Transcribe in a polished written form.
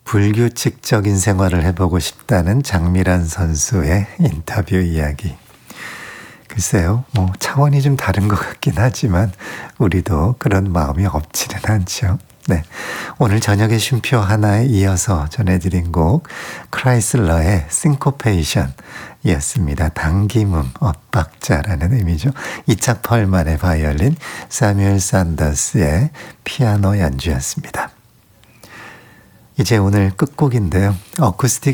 불규칙적인 생활을 해보고 싶다는 장미란 선수의 인터뷰 이야기. 글쎄요, 차원이 좀 다른 것 같긴 하지만 우리도 그런 마음이 없지는 않죠. 네, 오늘 저녁의 쉼표 하나에 이어서 전해드린 곡 크라이슬러의 싱코페이션 이었습니다. 당김음, 엇박자라는 의미죠. 이차 펄만의 바이올린, 사뮤엘 산더스의 피아노 연주였습니다. 이제 오늘 끝곡인데요. 어쿠스틱